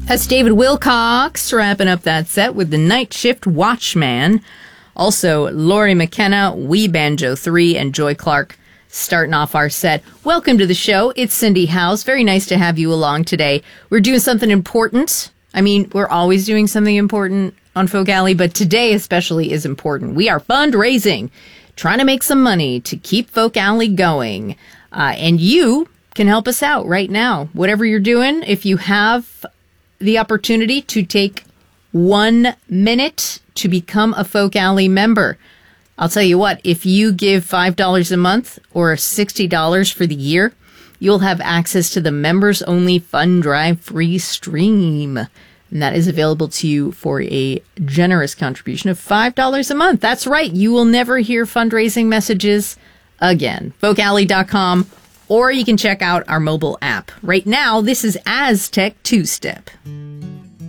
That's David Wilcox wrapping up that set with the Night Shift Watchman. Also, Laurie McKenna, Wee Banjo 3, and Joy Clark starting off our set. Welcome to the show. It's Cindy House. Very nice to have you along today. We're doing something important. I mean, we're always doing something important on Folk Alley, but today especially is important. We are fundraising, trying to make some money to keep Folk Alley going. And you can help us out right now. Whatever you're doing, if you have the opportunity to take 1 minute to become a Folk Alley member, I'll tell you what, if you give $5 a month or $60 for the year, you'll have access to the members-only Fund Drive free stream. And that is available to you for a generous contribution of $5 a month. That's right. You will never hear fundraising messages again. FolkAlley.com, or you can check out our mobile app. Right now, this is Aztec Two-Step.